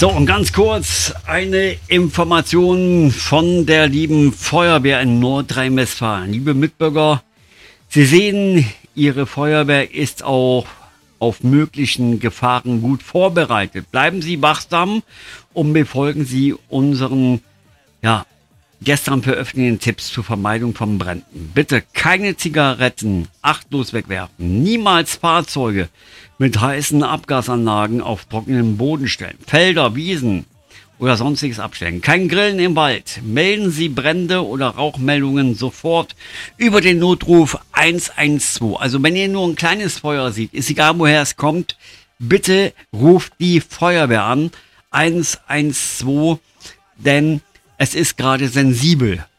So, und ganz kurz eine Information von der lieben Feuerwehr in Nordrhein-Westfalen. Liebe Mitbürger, Sie sehen, Ihre Feuerwehr ist auch auf möglichen Gefahren gut vorbereitet. Bleiben Sie wachsam und befolgen Sie unseren, gestern veröffentlichten Tipps zur Vermeidung von Bränden. Bitte keine Zigaretten achtlos wegwerfen. Niemals Fahrzeuge mit heißen Abgasanlagen auf trockenem Boden stellen. Felder, Wiesen oder sonstiges abstellen. Kein Grillen im Wald. Melden Sie Brände oder Rauchmeldungen sofort über den Notruf 112. Also wenn ihr nur ein kleines Feuer seht, ist egal woher es kommt, bitte ruft die Feuerwehr an. 112, denn es ist gerade sensibel.